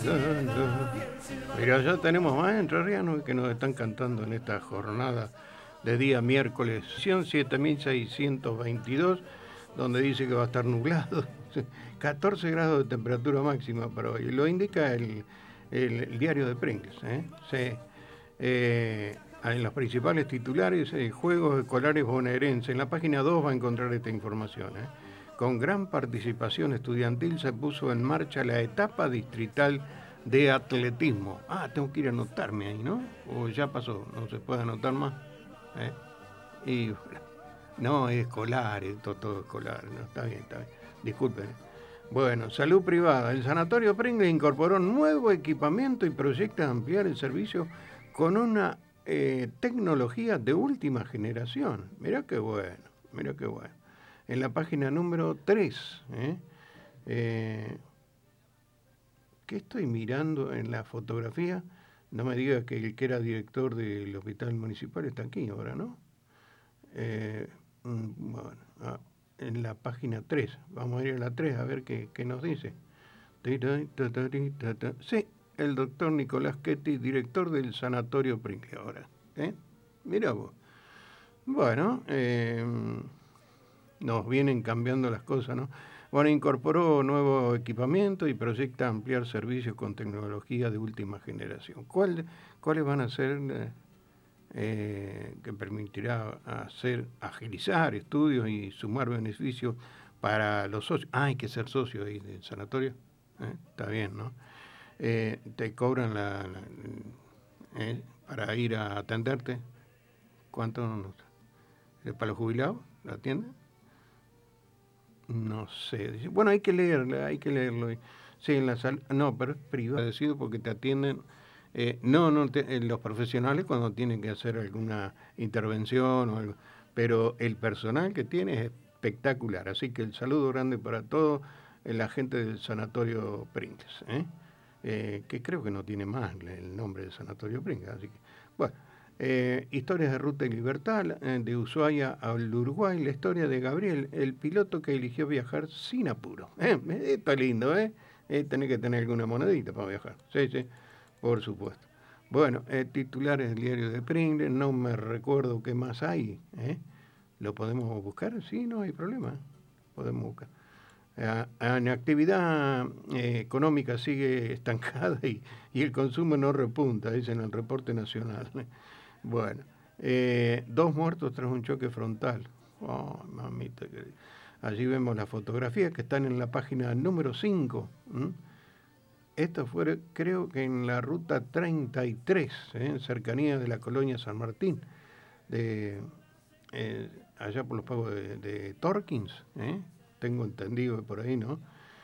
Mira, ya tenemos más entrerrianos que nos están cantando en esta jornada de día miércoles, 7622, donde dice que va a estar nublado, 14 grados de temperatura máxima para hoy. Lo indica el diario de Pringles. Sí. En los principales titulares, Juegos Escolares Bonaerenses. En la página 2 va a encontrar esta información. Con gran participación estudiantil se puso en marcha la etapa distrital de atletismo. Ah, tengo que ir a anotarme ahí, ¿no? O ya pasó, no se puede anotar más. ¿eh? Y bueno, no, es escolar, es todo escolar. No, está bien, está bien. Disculpen. Bueno, salud privada. El Sanatorio Pringles incorporó nuevo equipamiento y proyecta ampliar el servicio con una tecnología de última generación. Mirá qué bueno, mirá qué bueno. En la página número 3, ¿qué estoy mirando en la fotografía? No me diga que el que era director del hospital municipal está aquí ahora, ¿no? Eh, bueno, en la página 3. Vamos a ir a la 3 a ver qué nos dice. Sí, el doctor Nicolás Ketty, director del Sanatorio Pringles ahora. Mira vos. Bueno, nos vienen cambiando las cosas, ¿no? Bueno, incorporó nuevo equipamiento y proyecta ampliar servicios con tecnología de última generación. ¿Cuáles van a ser que permitirá agilizar estudios y sumar beneficios para los socios? Ah, hay que ser socio ahí del sanatorio. Está bien, ¿no? Te cobran para ir a atenderte. ¿Cuánto? ¿Para los jubilados la atienden? No sé. Bueno, hay que leerla, hay que leerlo. Sí, en la sal, no, pero es privado, decido porque te atienden. Los profesionales cuando tienen que hacer alguna intervención o algo, pero el personal que tiene es espectacular. Así que el saludo grande para todo la gente del Sanatorio Pringles, que creo que no tiene más el nombre de Sanatorio Pringles. Así que, bueno. Historias de Ruta y Libertad, de Ushuaia al Uruguay, la historia de Gabriel, el piloto que eligió viajar sin apuro. Está lindo, ¿eh? Tenés que tener alguna monedita para viajar. Sí, sí, por supuesto. Bueno, titulares del diario de Pringles, no me recuerdo qué más hay. ¿Lo podemos buscar? Sí, no hay problema. Podemos buscar. En actividad económica sigue estancada y el consumo no repunta, dice en el reporte nacional. Bueno, 2 muertos tras un choque frontal. Oh, mamita. Allí vemos las fotografías que están en la página número 5. Esto fue, creo que en la ruta 33, en cercanía de la colonia San Martín, de, allá por los pagos de Torkins, tengo entendido por ahí, ¿no?